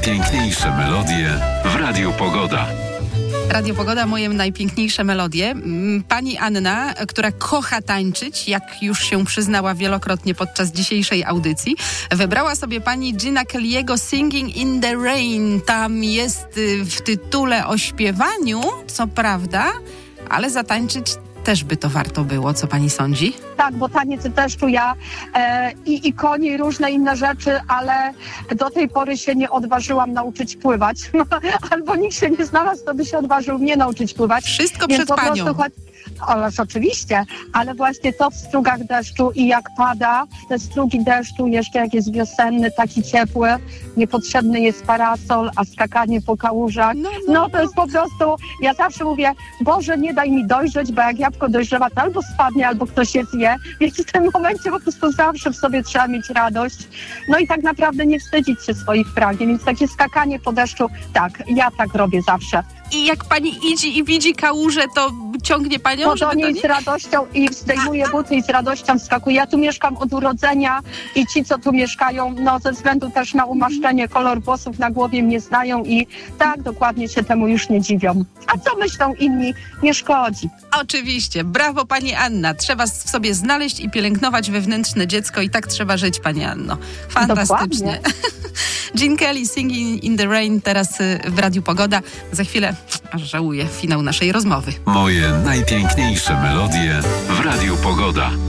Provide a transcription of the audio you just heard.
najpiękniejsze melodie w Radiu Pogoda. Radio Pogoda, moje najpiękniejsze melodie. Pani Anna, która kocha tańczyć, jak już się przyznała wielokrotnie podczas dzisiejszej audycji, wybrała sobie pani Gina Kelly'ego Singing in the Rain. Tam jest w tytule o śpiewaniu, co prawda, ale zatańczyć też by to warto było. Co pani sądzi? Tak, bo taniec deszczu i konie i różne inne rzeczy, ale do tej pory się nie odważyłam nauczyć pływać. Albo nikt się nie znalazł, kto by się odważył mnie nauczyć pływać. Wszystko przed panią. Ależ oczywiście, ale właśnie to w strugach deszczu i jak pada, te strugi deszczu, jeszcze jak jest wiosenny, taki ciepły, niepotrzebny jest parasol, a skakanie po kałużach, no to jest po prostu, ja zawsze mówię, Boże, nie daj mi dojrzeć, bo jak jabłko dojrzewa, to albo spadnie, albo ktoś je zje, więc w tym momencie po prostu zawsze w sobie trzeba mieć radość, no i tak naprawdę nie wstydzić się swoich pragnień, więc takie skakanie po deszczu, tak, ja tak robię zawsze. I jak pani idzie i widzi kałużę, to ciągnie panią? To do niej z radością i zdejmuje buty i z radością skakuje. Ja tu mieszkam od urodzenia i ci, co tu mieszkają, no ze względu też na umaszczenie, kolor włosów na głowie mnie znają i tak dokładnie się temu już nie dziwią. A co myślą inni, nie szkodzi. Oczywiście. Brawo pani Anna. Trzeba w sobie znaleźć i pielęgnować wewnętrzne dziecko i tak trzeba żyć, pani Anno. Fantastycznie. Gina Kelly, Singing in the Rain, teraz w Radiu Pogoda. Za chwilę, aż żałuję, finał naszej rozmowy. Moje najpiękniejsze melodie w Radiu Pogoda.